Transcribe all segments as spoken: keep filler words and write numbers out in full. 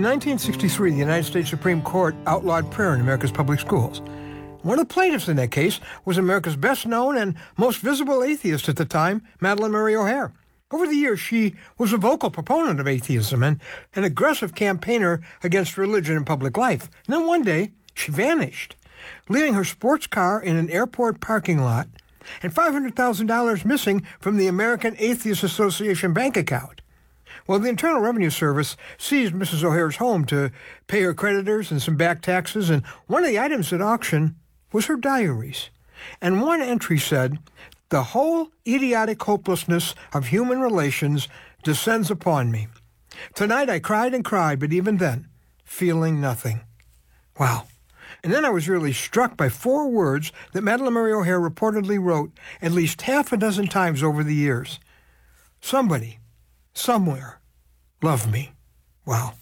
nineteen sixty-three, the United States Supreme Court outlawed prayer in America's public schools. One of the plaintiffs in that case was America's best-known and most visible atheist at the time, Madalyn Murray O'Hair. Over the years, she was a vocal proponent of atheism and an aggressive campaigner against religion in public life. And then one day, she vanished, leaving her sports car in an airport parking lot and five hundred thousand dollars missing from the American Atheist Association bank account. Well, the Internal Revenue Service seized Missus O'Hair's home to pay her creditors and some back taxes, and one of the items at auction was her diaries. And one entry said, "The whole idiotic hopelessness of human relations descends upon me. Tonight I cried and cried, but even then, feeling nothing." Wow. And then I was really struck by four words that Madalyn Murray O'Hair reportedly wrote at least half a dozen times over the years. Somebody, somewhere, love me. Wow.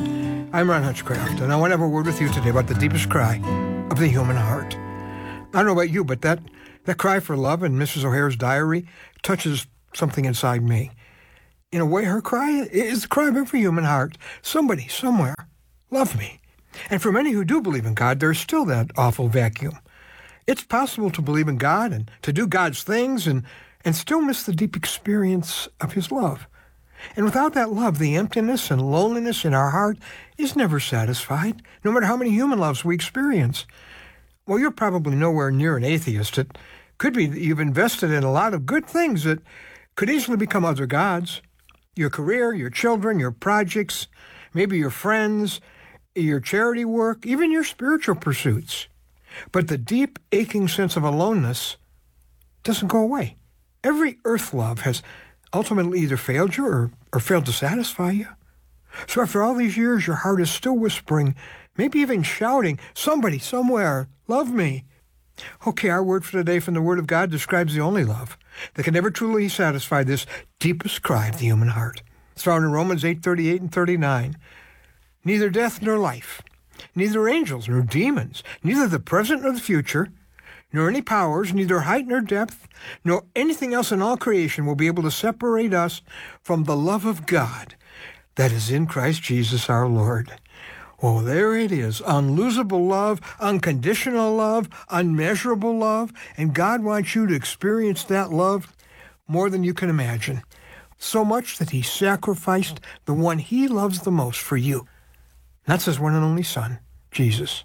I'm Ron Hutchcraft, and I want to have a word with you today about the deepest cry of the human heart. I don't know about you, but that, that cry for love in Missus O'Hair's diary touches something inside me. In a way, her cry is the cry of every human heart. Somebody, somewhere, love me. And for many who do believe in God, there's still that awful vacuum. It's possible to believe in God and to do God's things and, and still miss the deep experience of his love. And without that love, the emptiness and loneliness in our heart is never satisfied, no matter how many human loves we experience. Well, you're probably nowhere near an atheist. It could be that you've invested in a lot of good things that could easily become other gods. Your career, your children, your projects, maybe your friends, your charity work, even your spiritual pursuits. But the deep, aching sense of aloneness doesn't go away. Every earth love has ultimately either failed you or, or failed to satisfy you. So after all these years, your heart is still whispering, maybe even shouting, "Somebody, somewhere, love me." Okay, our word for today from the Word of God describes the only love that can never truly satisfy this deepest cry of the human heart. It's found in Romans eight, thirty-eight and thirty-nine. Neither death nor life, neither angels nor demons, neither the present nor the future, nor any powers, neither height nor depth, nor anything else in all creation will be able to separate us from the love of God that is in Christ Jesus our Lord. Oh, there it is, unlosable love, unconditional love, unmeasurable love, and God wants you to experience that love more than you can imagine. So much that he sacrificed the one he loves the most for you. That's his one and only Son, Jesus.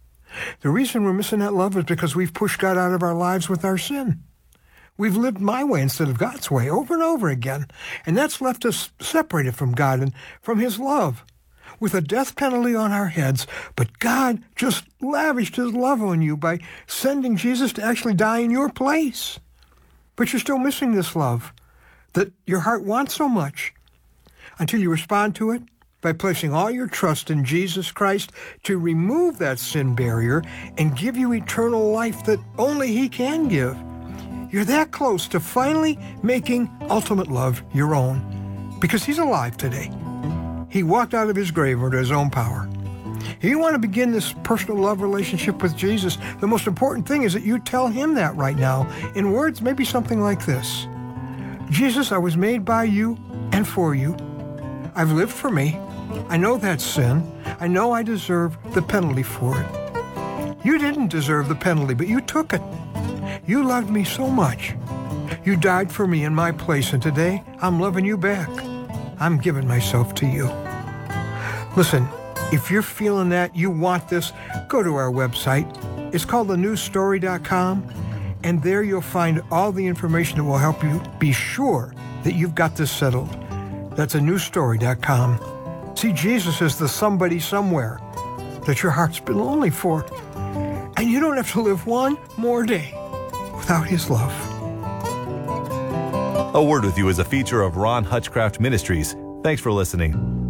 The reason we're missing that love is because we've pushed God out of our lives with our sin. We've lived my way instead of God's way over and over again, and that's left us separated from God and from his love, with a death penalty on our heads. But God just lavished his love on you by sending Jesus to actually die in your place. But you're still missing this love that your heart wants so much until you respond to it by placing all your trust in Jesus Christ to remove that sin barrier and give you eternal life that only he can give. You're that close to finally making ultimate love your own, because he's alive today. He walked out of his grave under his own power. If you want to begin this personal love relationship with Jesus, the most important thing is that you tell him that right now in words maybe something like this. Jesus, I was made by you and for you. I've lived for me. I know that's sin. I know I deserve the penalty for it. You didn't deserve the penalty, but you took it. You loved me so much. You died for me in my place, and today I'm loving you back. I'm giving myself to you. Listen, if you're feeling that, you want this, go to our website. It's called the new story dot com, and there you'll find all the information that will help you be sure that you've got this settled. That's a new story dot com. See Jesus as the somebody somewhere that your heart's been lonely for. And you don't have to live one more day without his love. A Word with You is a feature of Ron Hutchcraft Ministries. Thanks for listening.